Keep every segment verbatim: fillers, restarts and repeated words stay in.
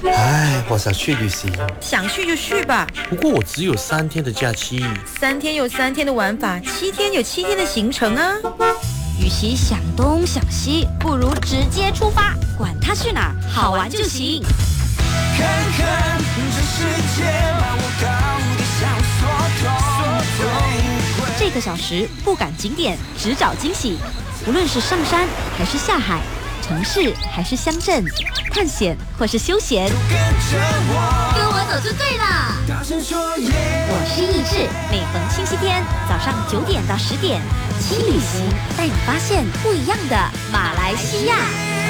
唉，我想去旅行。 想去就去吧。 不过我只有三天的假期。 三天有三天的玩法，七天有七天的行程啊。 与其想东想西，不如直接出发，管他去哪儿，好玩就行。 看看这世界，把我搞得像缩头。 这个小时不赶景点，只找惊喜。无论是上山还是下海，城市还是乡镇，探险或是休闲， 跟着我， 跟我走就对了。 大声说耶！ 我是易志，每逢星期天早上九点到十点，轻旅行带你发现不一样的马来西亚。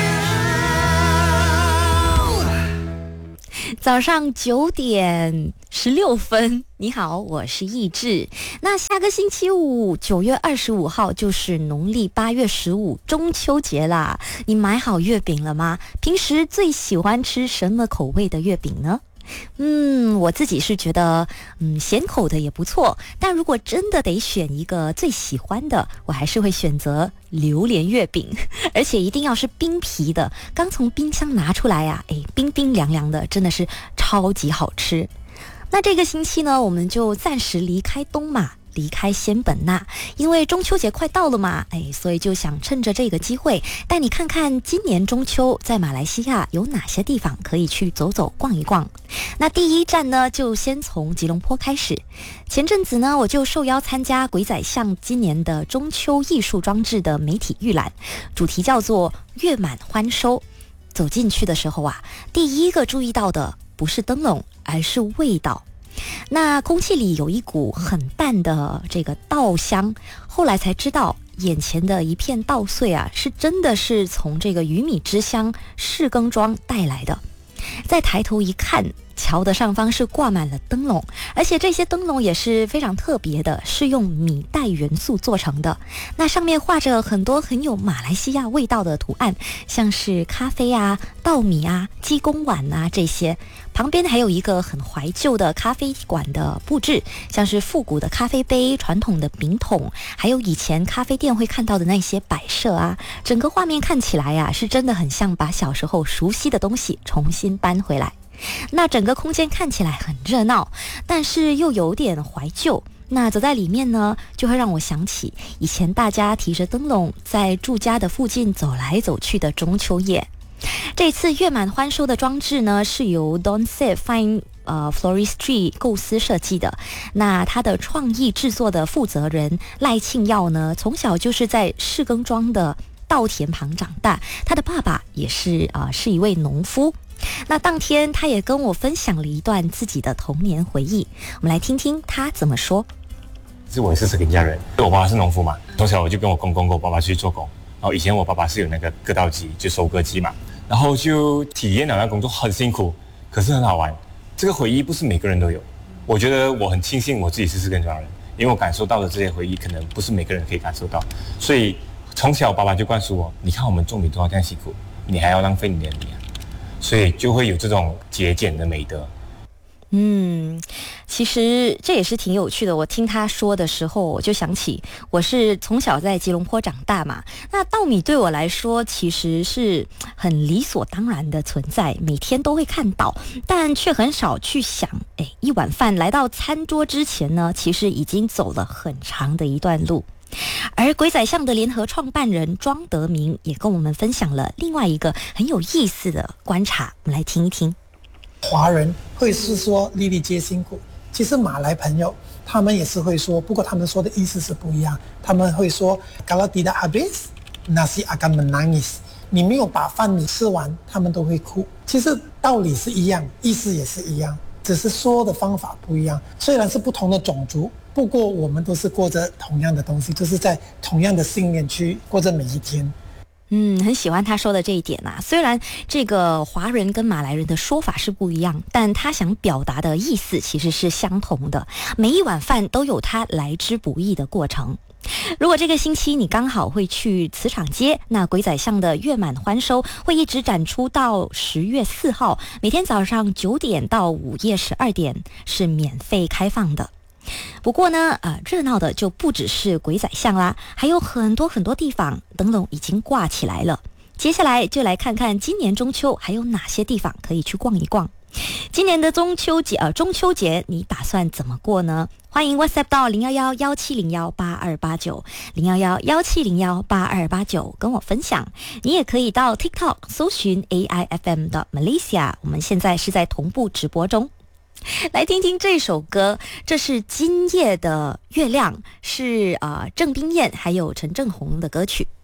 早上九点十六分，你好，我是易志。那下个星期五，九月二十五号就是农历八月十五，中秋节啦。你买好月饼了吗？平时最喜欢吃什么口味的月饼呢？嗯，我自己是觉得，嗯，咸口的也不错。但如果真的得选一个最喜欢的，我还是会选择榴莲月饼，而且一定要是冰皮的，刚从冰箱拿出来呀、啊，哎，冰冰凉凉的，真的是超级好吃。那这个星期呢，我们就暂时离开东马，离开仙本那，因为中秋节快到了嘛，哎，所以就想趁着这个机会带你看看今年中秋在马来西亚有哪些地方可以去走走逛一逛。那第一站呢，就先从吉隆坡开始。前阵子呢，我就受邀参加鬼仔巷今年的中秋艺术装置的媒体预览，主题叫做月满欢收。走进去的时候啊，第一个注意到的不是灯笼，而是味道。那空气里有一股很淡的这个稻香，后来才知道眼前的一片稻穗啊，是真的是从这个鱼米之乡士耕庄带来的。再抬头一看，桥的上方是挂满了灯笼，而且这些灯笼也是非常特别的，是用米袋元素做成的。那上面画着很多很有马来西亚味道的图案，像是咖啡啊、稻米啊、鸡公碗啊这些。旁边还有一个很怀旧的咖啡馆的布置，像是复古的咖啡杯、传统的饼筒，还有以前咖啡店会看到的那些摆设啊。整个画面看起来呀、啊，是真的很像把小时候熟悉的东西重新搬回来。那整个空间看起来很热闹，但是又有点怀旧。那走在里面呢，就会让我想起以前大家提着灯笼在住家的附近走来走去的中秋夜。这次月满欢收的装置呢，是由 Don Save Fine 呃 Floristry 构思设计的。那他的创意制作的负责人赖庆耀呢，从小就是在士耕庄的稻田旁长大，他的爸爸也是啊、呃、是一位农夫。那当天他也跟我分享了一段自己的童年回忆，我们来听听他怎么说。 是我是这个家人，我爸爸是农夫嘛，从小我就跟我公公跟我爸爸去做工。然后以前我爸爸是有那个割稻机，就收割机嘛，然后就体验了那工作很辛苦，可是很好玩。这个回忆不是每个人都有，我觉得我很庆幸我自己是士耕庄人，因为我感受到的这些回忆可能不是每个人可以感受到。所以从小爸爸就灌输我，你看我们种米多少这样辛苦，你还要浪费你的米啊，所以就会有这种节俭的美德。 嗯，其实这也是挺有趣的。我听他说的时候，我就想起我是从小在吉隆坡长大嘛，那稻米对我来说其实是很理所当然的存在，每天都会看到，但却很少去想，哎，一碗饭来到餐桌之前呢，其实已经走了很长的一段路。而鬼仔巷的联合创办人庄德明也跟我们分享了另外一个很有意思的观察，我们来听一听。 华人会是说粒粒皆辛苦，其实马来朋友他们也是会说，不过他们说的意思是不一样。他们会说 kalau tidak habis nasi akan menangis， 你没有把饭米吃完，他们都会哭。其实道理是一样，意思也是一样，只是说的方法不一样。虽然是不同的种族，不过我们都是过着同样的东西，就是在同样的信念去过着每一天。 嗯，很喜欢他说的这一点啊。虽然这个华人跟马来人的说法是不一样，但他想表达的意思其实是相同的。每一碗饭都有它来之不易的过程。如果这个星期你刚好会去磁场街，那鬼仔巷的月满欢收会一直展出到十月四号，每天早上九点到午夜十二点是免费开放的。不过呢，呃，热闹的就不只是鬼仔巷啦，还有很多很多地方灯笼已经挂起来了。 接下来就来看看今年中秋还有哪些地方可以去逛一逛。今年的中秋节，呃，中秋节你打算怎么过呢？欢迎 WhatsApp 到零一一一七零一八二八九 零一一一七零一八二八九跟我分享。你也可以到 TikTok 搜寻 A I F M 的 Malaysia， 我们现在是在同步直播中。来听听这首歌，这是今夜的月亮，是呃郑冰燕还有陈正红的歌曲。